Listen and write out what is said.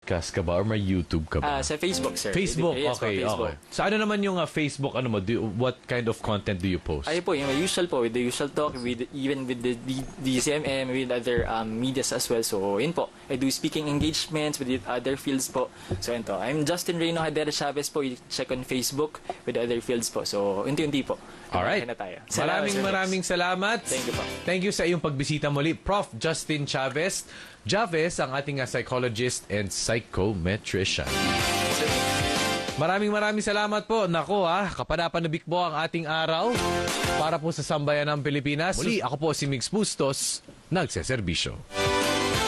podcast ka ba or may YouTube ka ba? Sa Facebook, sir. Facebook, Yes, okay, Facebook. okay. So ano naman yung Facebook, ano mo, what kind of content do you post? Ay po, yung usual po, with the usual talk, even with the DCMM, with other medias as well. So, yun po. I do speaking engagements with the other fields po. So, yun to. I'm Justin Reyno Hadera Chavez po. You check on Facebook with other fields po. So, unti-unti po. Alright. Na tayo. Maraming salamat. Thank you po. Thank you sa iyong pagbisita muli. Prof. Justin Chavez. Chavez, ang ating psychologist and psychometrician. Maraming salamat po. Nako kapanapanabik po ang ating araw para po sa sambayan ng Pilipinas. Muli, ako po si Migs Bustos, nagseserbisyo.